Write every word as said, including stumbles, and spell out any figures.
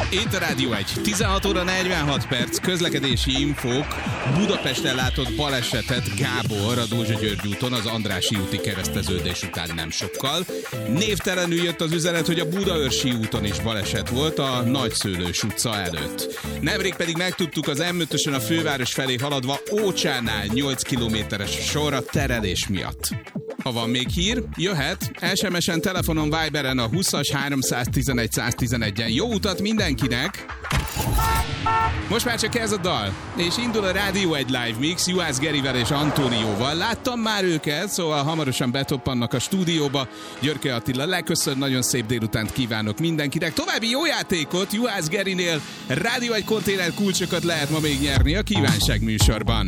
Itt a Rádió egy. tizenhat óra negyvenhat perc, közlekedési infók. Budapesten látott balesetet Gábor a Dózsa György úton, az Andrássy úti kereszteződés után nem sokkal. Névtelenül jött az üzenet, hogy a Budaörsi úton is baleset volt a Nagyszőlős utca előtt. Nemrég pedig megtudtuk, az em ötösön a főváros felé haladva Ócsánál nyolc kilométeres sor a terelés miatt. Ha van még hír, jöhet. es em es-en, telefonon, Viberen a húszas háromszáztizenegy száztizenegyen. Jó utat mindenkinek! Most már csak ez a dal, és indul a Rádió egy Live Mix Juhász Gerivel és Antónióval. Láttam már őket, szóval hamarosan betoppannak a stúdióba. Györke Attila leköszön, nagyon szép délutánt kívánok mindenkinek. További jó játékot Juhász Gerinél. Rádió egy konténer kulcsokat lehet ma még nyerni a kívánság műsorban.